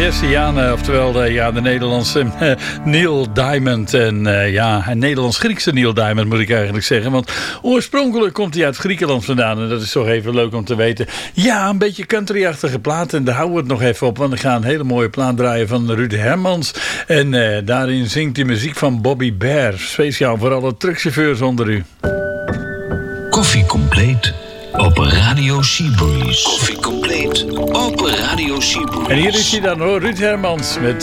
Jesse, oftewel de Nederlandse Neil Diamond. En een Nederlands-Griekse Neil Diamond moet ik eigenlijk zeggen. Want oorspronkelijk komt hij uit Griekenland vandaan. En dat is toch even leuk om te weten. Ja, een beetje country-achtige plaat. En daar houden we het nog even op. Want ik ga een hele mooie plaat draaien van Ruud Hermans. En daarin zingt hij muziek van Bobby Bear. Speciaal voor alle truckchauffeurs onder u. Koffie Compleet op Radio Seabreeze. Koffie Compleet op Radio Seabreeze. En hier is hij dan hoor, Ruud Hermans met